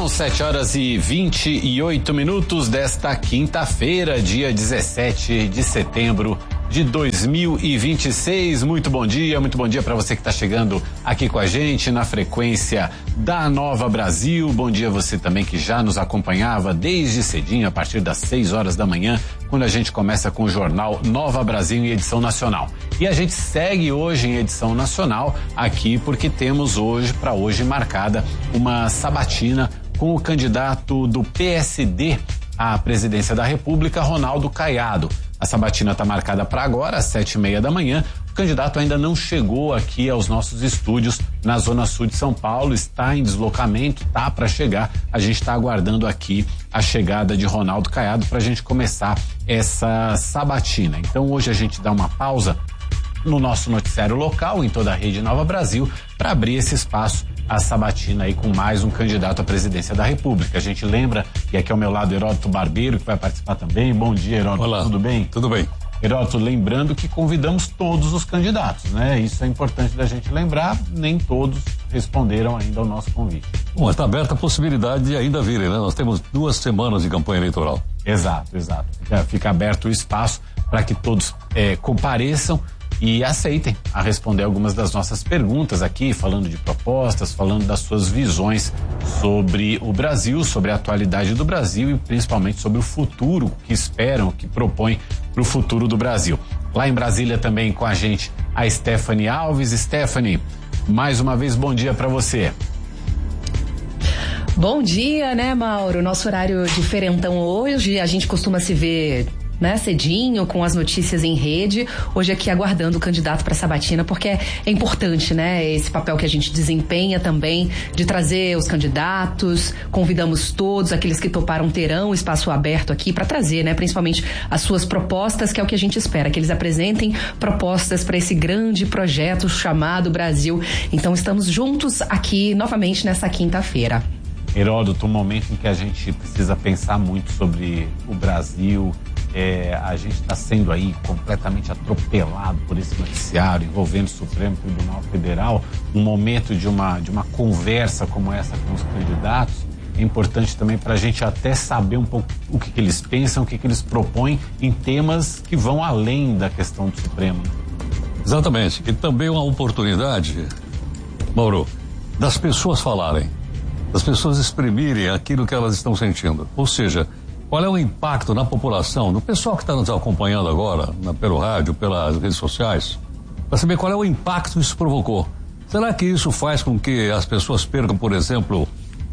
São 7h28 desta quinta-feira, dia 17 de setembro de 2026. Muito bom dia para você que está chegando aqui com a gente na frequência da Nova Brasil. Bom dia a você também que já nos acompanhava desde cedinho, a partir das 6 horas da manhã, quando a gente começa com o jornal Nova Brasil em edição nacional. E a gente segue hoje em edição nacional aqui porque temos para hoje marcada uma sabatina com o candidato do PSD à presidência da República, Ronaldo Caiado. A sabatina está marcada para agora, às 7h30 da manhã. O candidato ainda não chegou aqui aos nossos estúdios na Zona Sul de São Paulo, está em deslocamento, tá para chegar. A gente está aguardando aqui a chegada de Ronaldo Caiado para a gente começar essa sabatina. Então hoje a gente dá uma pausa no nosso noticiário local, em toda a rede Nova Brasil, para abrir esse espaço, a sabatina aí com mais um candidato à presidência da República. A gente lembra, e aqui ao meu lado Heródoto Barbeiro, que vai participar também. Bom dia, Heródoto. Olá. Tudo bem? Tudo bem. Heródoto, lembrando que convidamos todos os candidatos, né? Isso é importante da gente lembrar, nem todos responderam ainda ao nosso convite. Bom, está aberta a possibilidade de ainda virem, né? Nós temos 2 semanas de campanha eleitoral. Exato. Fica aberto o espaço para que todos compareçam e aceitem a responder algumas das nossas perguntas aqui, falando de propostas, falando das suas visões sobre o Brasil, sobre a atualidade do Brasil e principalmente sobre o futuro que esperam, que propõem para o futuro do Brasil. Lá em Brasília também com a gente a Stephanie Alves. Stephanie, mais uma vez bom dia para você. Bom dia, né, Mauro? Nosso horário diferentão hoje, a gente costuma se ver, né, cedinho, com as notícias em rede, hoje aqui aguardando o candidato para a sabatina, porque é importante, né, esse papel que a gente desempenha também, de trazer os candidatos. Convidamos todos, aqueles que toparam terão espaço aberto aqui para trazer, né, principalmente as suas propostas, que é o que a gente espera, que eles apresentem propostas para esse grande projeto chamado Brasil. Então estamos juntos aqui novamente nessa quinta-feira. Heródoto, um momento em que a gente precisa pensar muito sobre o Brasil. A gente está sendo aí completamente atropelado por esse noticiário envolvendo o Supremo Tribunal Federal. Um momento de uma conversa como essa com os candidatos é importante também para a gente até saber um pouco o que eles pensam, o que eles propõem em temas que vão além da questão do Supremo. Exatamente. E também uma oportunidade, Mauro, das pessoas falarem, das pessoas exprimirem aquilo que elas estão sentindo. Ou seja, qual é o impacto na população, do pessoal que está nos acompanhando agora, pelo rádio, pelas redes sociais, para saber qual é o impacto que isso provocou. Será que isso faz com que as pessoas percam, por exemplo,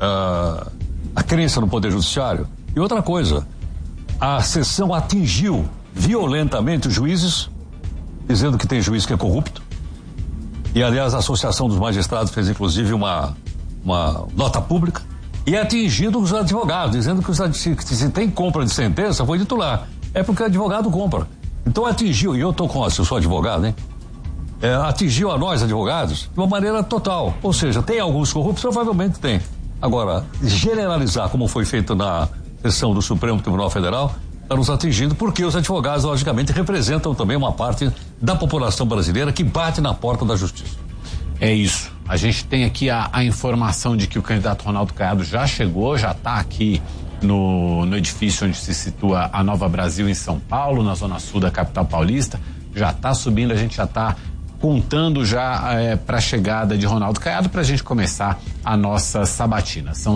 a crença no Poder Judiciário? E outra coisa, a sessão atingiu violentamente os juízes, dizendo que tem juiz que é corrupto. E, aliás, a Associação dos Magistrados fez, inclusive, uma nota pública. E atingindo os advogados, dizendo que se tem compra de sentença, foi dito lá, é porque o advogado compra. Então atingiu, e eu sou advogado, hein? Atingiu a nós, advogados, de uma maneira total. Ou seja, tem alguns corruptos? Provavelmente tem. Agora, generalizar, como foi feito na sessão do Supremo Tribunal Federal, está nos atingindo, porque os advogados, logicamente, representam também uma parte da população brasileira que bate na porta da justiça. É isso. A gente tem aqui a informação de que o candidato Ronaldo Caiado já chegou, já está aqui no edifício onde se situa a Nova Brasil em São Paulo, na zona sul da capital paulista. Já está subindo, a gente já está contando para a chegada de Ronaldo Caiado para a gente começar a nossa sabatina. São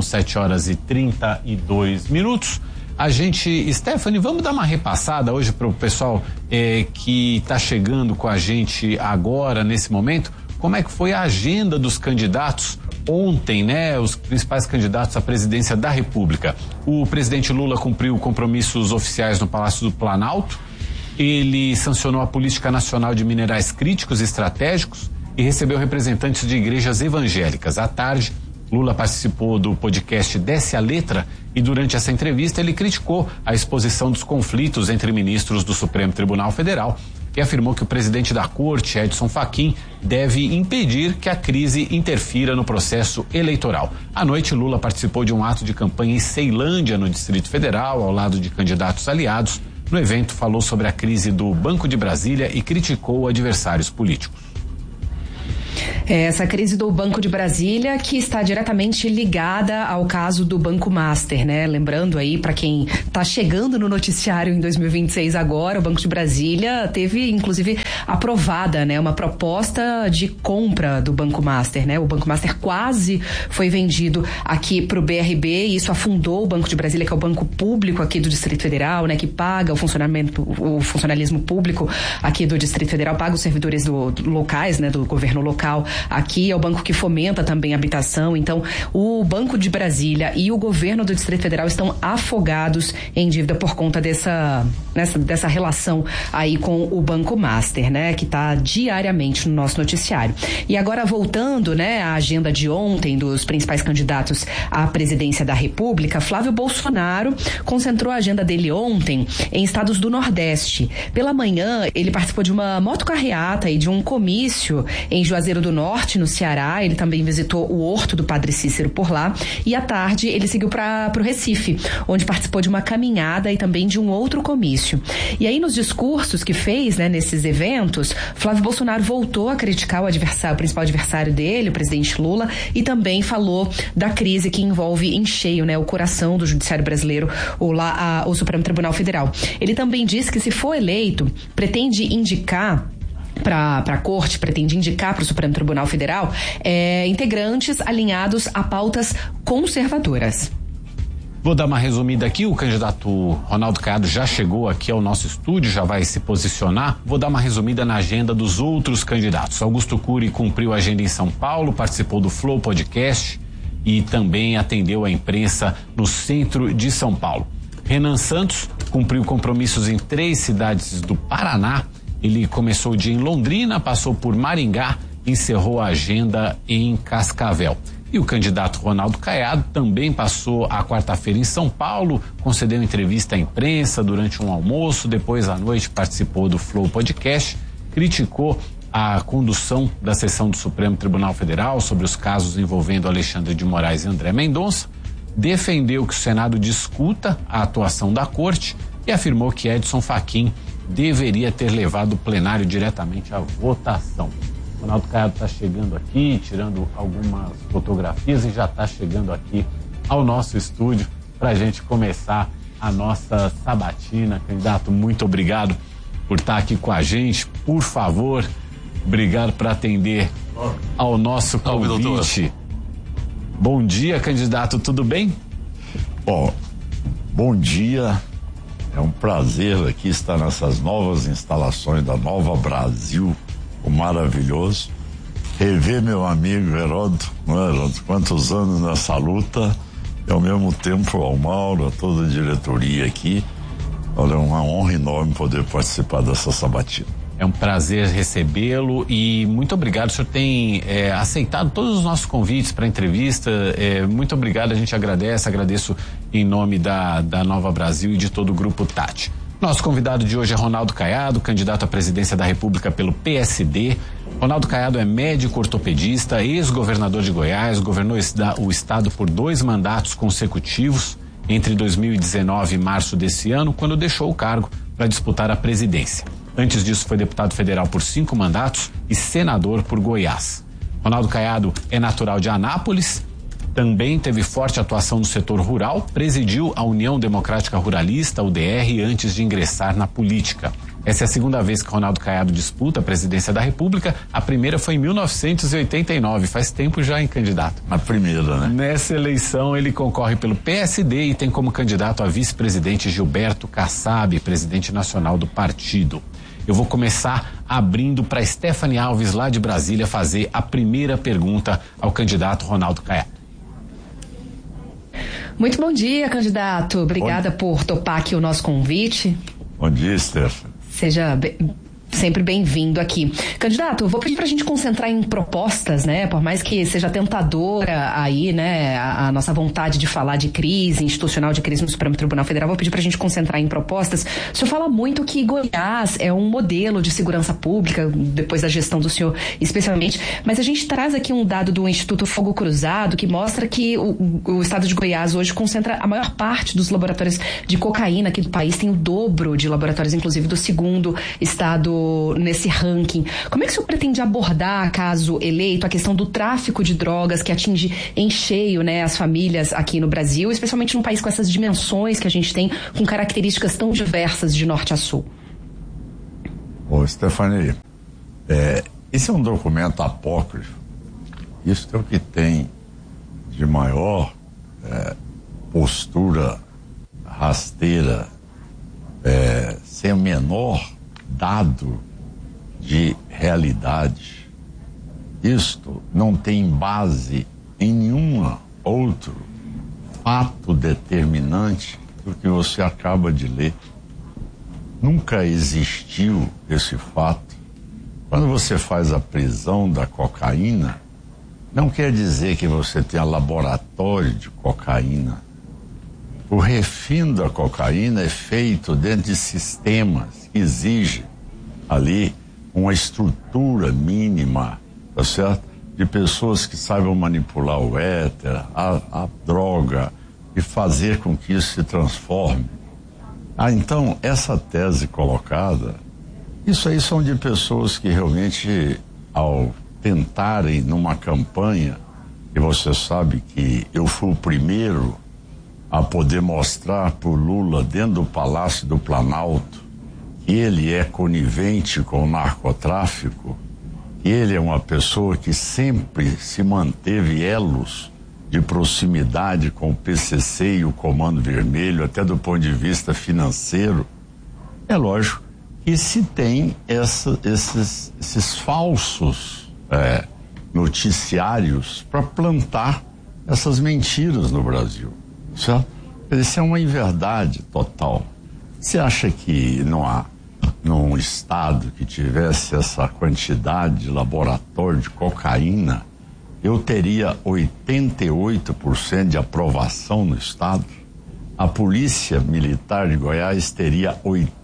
7h32. Stephanie, vamos dar uma repassada hoje para o pessoal que está chegando com a gente agora, nesse momento. Como é que foi a agenda dos candidatos ontem, né? Os principais candidatos à presidência da República. O presidente Lula cumpriu compromissos oficiais no Palácio do Planalto. Ele sancionou a Política Nacional de Minerais Críticos e Estratégicos e recebeu representantes de igrejas evangélicas. À tarde, Lula participou do podcast Desce a Letra e durante essa entrevista ele criticou a exposição dos conflitos entre ministros do Supremo Tribunal Federal e afirmou que o presidente da Corte, Edson Fachin, deve impedir que a crise interfira no processo eleitoral. À noite, Lula participou de um ato de campanha em Ceilândia, no Distrito Federal, ao lado de candidatos aliados. No evento, falou sobre a crise do Banco de Brasília e criticou adversários políticos. Essa crise do Banco de Brasília, que está diretamente ligada ao caso do Banco Master, né? Lembrando aí, para quem está chegando no noticiário em 2026 agora, o Banco de Brasília teve, inclusive, aprovada, né? Uma proposta de compra do Banco Master, né? O Banco Master quase foi vendido aqui para o BRB e isso afundou o Banco de Brasília, que é o banco público aqui do Distrito Federal, né? Que paga o funcionalismo público aqui do Distrito Federal, paga os servidores locais, né? Do governo local. Aqui é o banco que fomenta também a habitação. Então, o Banco de Brasília e o governo do Distrito Federal estão afogados em dívida por conta dessa relação aí com o Banco Master, né? Que está diariamente no nosso noticiário. E agora, voltando, né, à agenda de ontem dos principais candidatos à presidência da República, Flávio Bolsonaro concentrou a agenda dele ontem em estados do Nordeste. Pela manhã, ele participou de uma motocarreata e de um comício em Juazeiro do Norte, no Ceará. Ele também visitou o Horto do Padre Cícero por lá. E à tarde ele seguiu para o Recife, onde participou de uma caminhada e também de um outro comício. E aí nos discursos que fez, né, nesses eventos, Flávio Bolsonaro voltou a criticar o principal adversário dele, o presidente Lula, e também falou da crise que envolve em cheio, né, o coração do judiciário brasileiro, o Supremo Tribunal Federal. Ele também disse que, se for eleito, pretende indicar para a Corte, pretende indicar para o Supremo Tribunal Federal integrantes alinhados a pautas conservadoras. Vou dar uma resumida aqui. O candidato Ronaldo Caiado já chegou aqui ao nosso estúdio, já vai se posicionar. Vou dar uma resumida na agenda dos outros candidatos. Augusto Cury cumpriu a agenda em São Paulo, participou do Flow Podcast e também atendeu a imprensa no centro de São Paulo. Renan Santos cumpriu compromissos em 3 cidades do Paraná. Ele começou o dia em Londrina, passou por Maringá, encerrou a agenda em Cascavel. E o candidato Ronaldo Caiado também passou a quarta-feira em São Paulo, concedeu entrevista à imprensa durante um almoço, depois à noite participou do Flow Podcast, criticou a condução da sessão do Supremo Tribunal Federal sobre os casos envolvendo Alexandre de Moraes e André Mendonça, defendeu que o Senado discuta a atuação da Corte e afirmou que Edson Fachin deveria ter levado o plenário diretamente à votação. Ronaldo Caiado está chegando aqui, tirando algumas fotografias e já está chegando aqui ao nosso estúdio para a gente começar a nossa sabatina. Candidato, muito obrigado por estar aqui com a gente. Por favor, obrigado por atender ao nosso convite. Bom dia, candidato, tudo bem? Bom dia. É um prazer aqui estar nessas novas instalações da Nova Brasil, o maravilhoso. Rever meu amigo Heródoto, quantos anos nessa luta, e ao mesmo tempo ao Mauro, a toda a diretoria aqui. Olha, é uma honra enorme poder participar dessa sabatina. É um prazer recebê-lo e muito obrigado. O senhor tem aceitado todos os nossos convites para entrevista. Muito obrigado, a gente agradeço em nome da Nova Brasil e de todo o Grupo Tati. Nosso convidado de hoje é Ronaldo Caiado, candidato à presidência da República pelo PSD. Ronaldo Caiado é médico ortopedista, ex-governador de Goiás, governou o estado por 2 mandatos consecutivos entre 2019 e março desse ano, quando deixou o cargo para disputar a presidência. Antes disso, foi deputado federal por 5 mandatos e senador por Goiás. Ronaldo Caiado é natural de Anápolis, também teve forte atuação no setor rural, presidiu a União Democrática Ruralista, UDR, antes de ingressar na política. Essa é a 2ª vez que Ronaldo Caiado disputa a presidência da República. A primeira foi em 1989, faz tempo já, hein, candidato? A primeira, né? Nessa eleição ele concorre pelo PSD e tem como candidato a vice-presidente Gilberto Kassab, presidente nacional do partido. Eu vou começar abrindo para Stephanie Alves, lá de Brasília, fazer a primeira pergunta ao candidato Ronaldo Caiado. Muito bom dia, candidato. Obrigada por topar aqui o nosso convite. Bom dia, Stephanie. Seja sempre bem-vindo aqui. Candidato, vou pedir pra gente concentrar em propostas, né? Por mais que seja tentadora aí, né, a nossa vontade de falar de crise institucional, de crise no Supremo Tribunal Federal, vou pedir pra gente concentrar em propostas. O senhor fala muito que Goiás é um modelo de segurança pública, depois da gestão do senhor especialmente, mas a gente traz aqui um dado do Instituto Fogo Cruzado que mostra que o estado de Goiás hoje concentra a maior parte dos laboratórios de cocaína aqui do país, tem o dobro de laboratórios, inclusive, do segundo estado nesse ranking. Como é que o senhor pretende abordar, caso eleito, a questão do tráfico de drogas que atinge em cheio, né, as famílias aqui no Brasil, especialmente num país com essas dimensões que a gente tem, com características tão diversas de norte a sul? Ô, Stephanie, esse é um documento apócrifo. Isso é o que tem de maior postura rasteira, sem o menor dado de realidade. Isto não tem base em nenhum outro fato determinante do que você acaba de ler. Nunca existiu esse fato. Quando você faz a prisão da cocaína, não quer dizer que você tenha laboratório de cocaína. O refino da cocaína é feito dentro de sistemas que exigem ali uma estrutura mínima, tá certo? De pessoas que saibam manipular o éter, a droga, e fazer com que isso se transforme. Então, essa tese colocada, isso aí são de pessoas que realmente, ao tentarem numa campanha, e você sabe que eu fui o primeiro a poder mostrar para o Lula dentro do Palácio do Planalto que ele é conivente com o narcotráfico, que ele é uma pessoa que sempre se manteve elos de proximidade com o PCC e o Comando Vermelho, até do ponto de vista financeiro. É lógico que se tem esses falsos noticiários para plantar essas mentiras no Brasil, certo? Isso é uma inverdade total. Você acha que não há, num estado que tivesse essa quantidade de laboratório de cocaína, eu teria 88% de aprovação no estado? A Polícia Militar de Goiás teria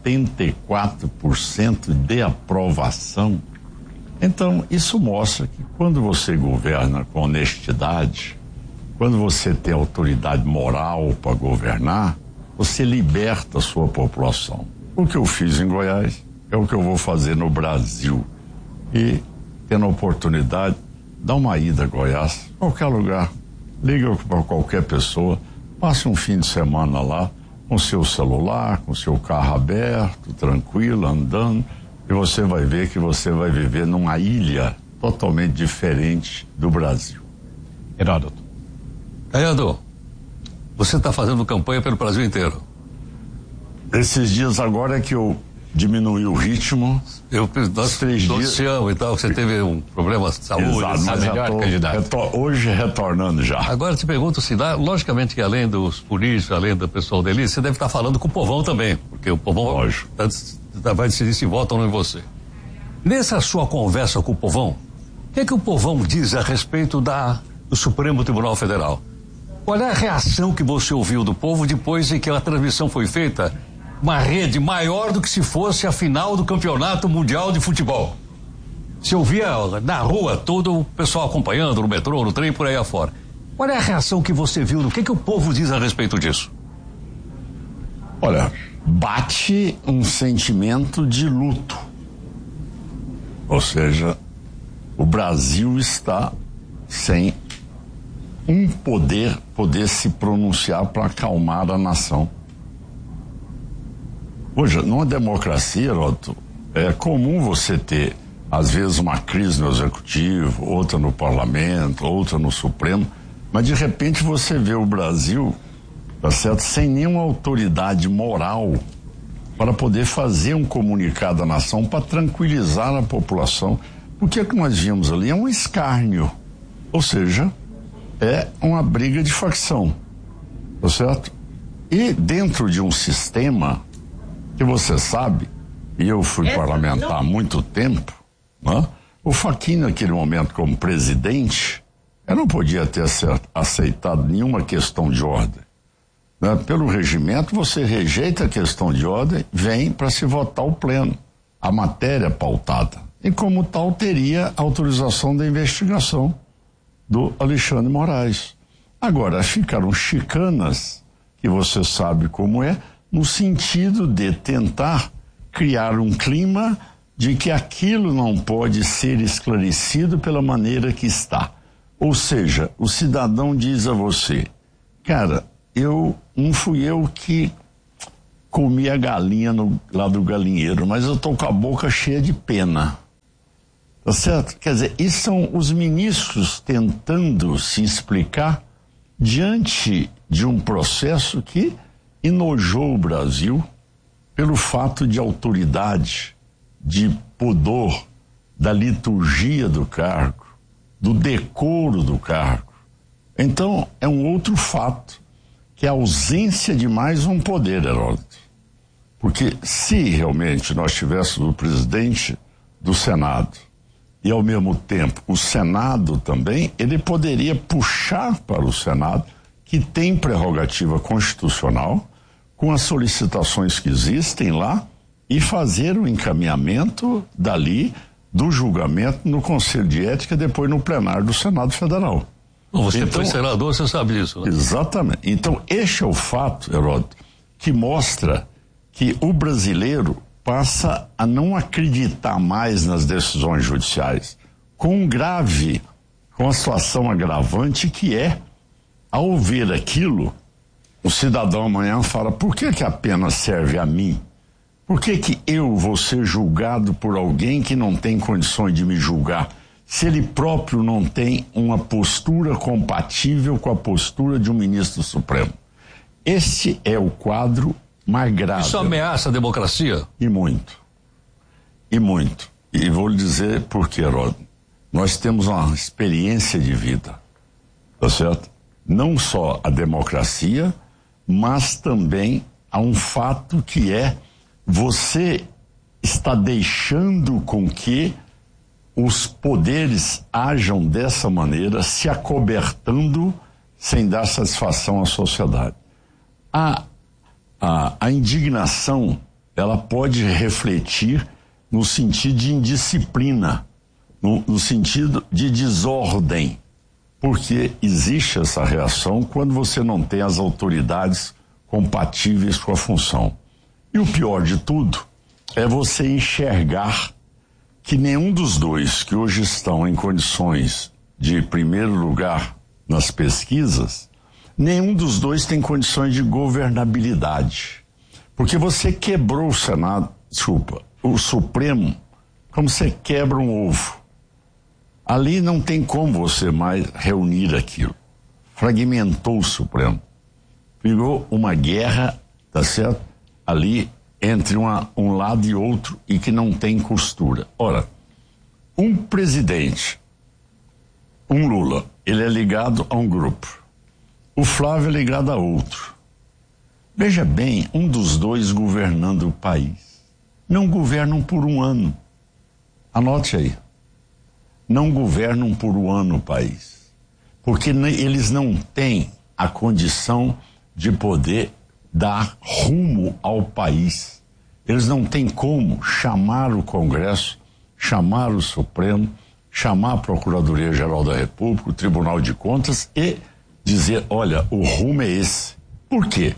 84% de aprovação. Então, isso mostra que quando você governa com honestidade, quando você tem autoridade moral para governar, você liberta a sua população. O que eu fiz em Goiás é o que eu vou fazer no Brasil. E, tendo a oportunidade, dá uma ida a Goiás, qualquer lugar, liga para qualquer pessoa, passe um fim de semana lá, com seu celular, com seu carro aberto, tranquilo, andando, e você vai ver que você vai viver numa ilha totalmente diferente do Brasil. Heródoto. Caiado, você está fazendo campanha pelo Brasil inteiro. Esses dias agora é que eu diminui o ritmo. Nós 3 dias e tal, você teve um problema de saúde. Exato, mas hoje retornando já. Agora te pergunto se dá, logicamente que além dos políticos, além do pessoal dele, você deve estar falando com o povão também, porque o povão vai decidir se votam ou não em você. Nessa sua conversa com o povão, o que o povão diz a respeito do Supremo Tribunal Federal? Qual é a reação que você ouviu do povo depois de que a transmissão foi feita? Uma rede maior do que se fosse a final do Campeonato Mundial de Futebol. Se ouvia na rua todo o pessoal acompanhando, no metrô, no trem, por aí afora. Qual é a reação que você viu? O que o povo diz a respeito disso? Olha, bate um sentimento de luto. Ou seja, o Brasil está sem um poder se pronunciar para acalmar a nação. Hoje, numa democracia, Heródoto, é comum você ter, às vezes, uma crise no Executivo, outra no Parlamento, outra no Supremo, mas de repente você vê o Brasil, tá certo, sem nenhuma autoridade moral para poder fazer um comunicado à nação para tranquilizar a população. O que é que nós vimos ali? É um escárnio, ou seja, é uma briga de facção, tá certo? E dentro de um sistema que você sabe, e eu fui parlamentar há muito tempo, né? O Fachin, naquele momento, como presidente, eu não podia ter aceitado nenhuma questão de ordem. Né? Pelo regimento, você rejeita a questão de ordem, vem para se votar o pleno, a matéria pautada. E como tal, teria autorização da investigação do Alexandre de Moraes. Agora, ficaram chicanas, que você sabe como é, no sentido de tentar criar um clima de que aquilo não pode ser esclarecido pela maneira que está. Ou seja, o cidadão diz a você, cara, não fui eu que comi a galinha lá do galinheiro, mas eu tô com a boca cheia de pena. Tá certo? Quer dizer, isso são os ministros tentando se explicar diante de um processo que enojou o Brasil pelo fato de autoridade, de pudor, da liturgia do cargo, do decoro do cargo. Então, é um outro fato, que é a ausência de mais um poder, Heródoto. Porque se realmente nós tivéssemos o presidente do Senado e, ao mesmo tempo, o Senado também, ele poderia puxar para o Senado, que tem prerrogativa constitucional, com as solicitações que existem lá, e fazer o encaminhamento dali do julgamento no Conselho de Ética, depois no plenário do Senado Federal. Você foi senador, você sabe disso, né? Exatamente. Então, este é o fato, Heródoto, que mostra que o brasileiro passa a não acreditar mais nas decisões judiciais, com a situação agravante que é, ao ver aquilo, o cidadão amanhã fala, por que a pena serve a mim? Por que eu vou ser julgado por alguém que não tem condições de me julgar, se ele próprio não tem uma postura compatível com a postura de um ministro supremo? Este é o quadro mais grave. Isso ameaça a democracia? E muito. E muito. E vou lhe dizer por quê, Heródoto. Nós temos uma experiência de vida, tá certo? Não só a democracia, mas também há um fato que é você está deixando com que os poderes ajam dessa maneira, se acobertando sem dar satisfação à sociedade. A indignação, ela pode refletir no sentido de indisciplina, no sentido de desordem, porque existe essa reação quando você não tem as autoridades compatíveis com a função. E o pior de tudo é você enxergar que nenhum dos dois que hoje estão em condições de primeiro lugar nas pesquisas, nenhum dos dois tem condições de governabilidade. Porque você quebrou o Supremo, como você quebra um ovo. Ali não tem como você mais reunir aquilo. Fragmentou o Supremo. Virou uma guerra, tá certo? Ali entre um lado e outro e que não tem costura. Ora, um presidente, um Lula, ele é ligado a um grupo. O Flávio é ligado a outro. Veja bem, um dos dois governando o país. Não governam por um ano. Anote aí. Não governam por um ano o país. Porque eles não têm a condição de poder dar rumo ao país. Eles não têm como chamar o Congresso, chamar o Supremo, chamar a Procuradoria-Geral da República, o Tribunal de Contas e dizer, olha, o rumo é esse. Por quê?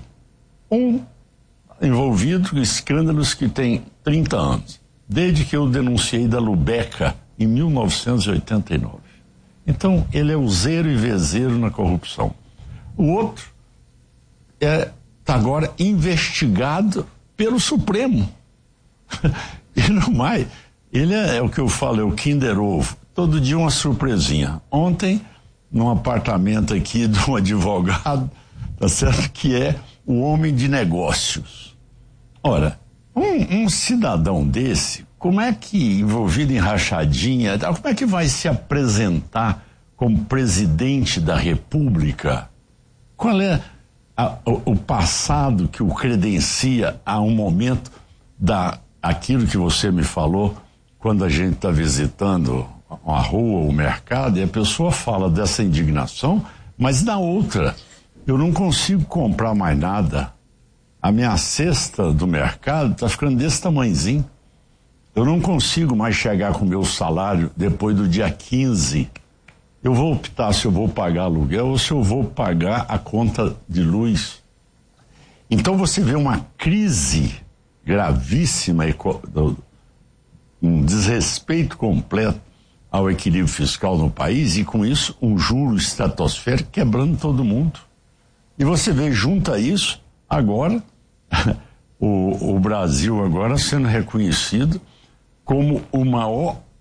Envolvido em escândalos que tem 30 anos, desde que eu denunciei da Lubeca em 1989. Então, ele é useiro e vezeiro na corrupção. O outro está agora investigado pelo Supremo. E não mais, ele é o que eu falo, é o Kinder Ovo. Todo dia uma surpresinha. Ontem, num apartamento aqui de um advogado, tá certo? Que é o homem de negócios. Ora, um cidadão desse, como é que, envolvido em rachadinha, como é que vai se apresentar como presidente da República? Qual é o passado que o credencia a um momento aquilo que você me falou quando a gente está visitando a rua, o mercado, e a pessoa fala dessa indignação, mas na outra, eu não consigo comprar mais nada. A minha cesta do mercado está ficando desse tamanhozinho. Eu não consigo mais chegar com o meu salário depois do dia 15. Eu vou optar se eu vou pagar aluguel ou se eu vou pagar a conta de luz. Então você vê uma crise gravíssima um desrespeito completo ao equilíbrio fiscal no país e com isso um juro estratosférico quebrando todo mundo. E você vê, junto a isso, agora, o Brasil agora sendo reconhecido como o maior